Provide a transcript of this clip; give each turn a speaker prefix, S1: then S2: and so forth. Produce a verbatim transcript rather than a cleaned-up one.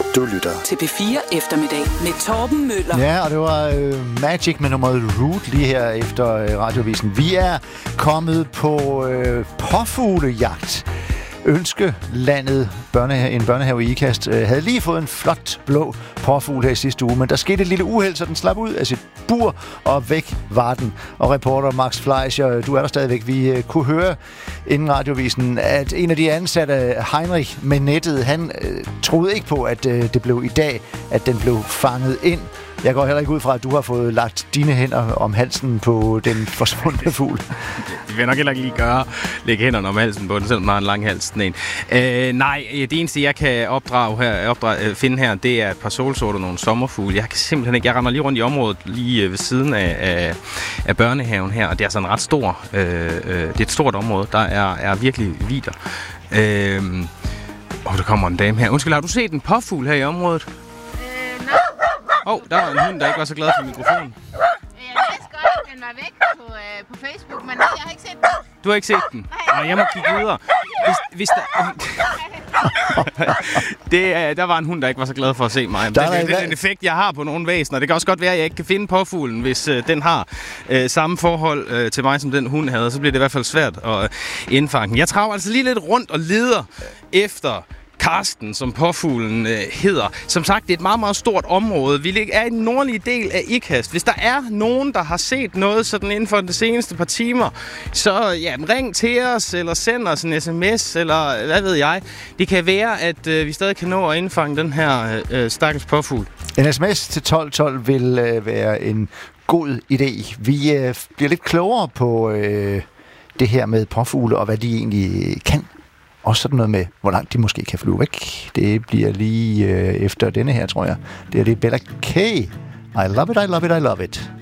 S1: Du lytter
S2: til P fire Eftermiddag med Torben Møller.
S3: Ja, og det var øh, Magic med nummeret Root lige her efter øh, radiovisen. Vi er kommet på øh, påfuglejagt. Ønskelandet, børnehave, en børnehave i Ikast, øh, havde lige fået en flot blå påfugl her i sidste uge, men der skete et lille uheld, så den slap ud af sit bur, og væk var den. Og reporter Max Fleischer, du er der stadigvæk. Vi øh, kunne høre inden radiovisen, at en af de ansatte, Heinrich med nettet, han øh, troede ikke på, at øh, det blev i dag, at den blev fanget ind. Jeg går heller ikke ud fra, at du har fået lagt dine hænder om halsen på den forsvundne fugl.
S4: Det vil jeg nok heller ikke lige gøre. Lægge hænderne om halsen på den, selvom den har en lang hals. Den en. Øh, nej, det eneste, jeg kan opdrage her, opdrage, finde her, det er et par solsorter og nogle sommerfugle. Jeg kan simpelthen ikke. Jeg rammer lige rundt i området, lige ved siden af, af, af børnehaven her, og det er sådan en ret stor, øh, øh, det er et stort område. Der er, er virkelig vider. Øh, og der kommer en dame her. Undskyld, har du set en påfugl her i området?
S5: Øh, nej.
S4: Åh, oh, der var en hund, der ikke var så glad for mikrofonen.
S5: Jeg vidste godt, at den var væk på, øh, på Facebook, men nej, jeg har ikke set den.
S4: Du har ikke set den? Nej, jeg må kigge videre. Hvis, hvis der... det, øh, der var en hund, der ikke var så glad for at se mig. Det, det, det er en effekt, jeg har på nogle væsener. Det kan også godt være, at jeg ikke kan finde påfuglen, hvis øh, den har øh, samme forhold øh, til mig, som den hund havde. Så bliver det i hvert fald svært at øh, indfange. Jeg traver altså lige lidt rundt og leder efter Karsten, som påfuglen øh, hedder. Som sagt, det er et meget, meget stort område. Vi er i den nordlige del af Ikast. Hvis der er nogen, der har set noget sådan inden for de seneste par timer, så ja, ring til os, eller send os en sms, eller hvad ved jeg. Det kan være, at øh, vi stadig kan nå at indfange den her øh, stakkels påfugl.
S3: En sms til tolv tolv vil øh, være en god idé. Vi øh, bliver lidt klogere på øh, det her med påfugle, og hvad de egentlig kan. Også sådan noget med, hvor langt de måske kan flyve væk. Det bliver lige øh, efter denne her, tror jeg. Det er det Bella K. I love it, I love it, I love it.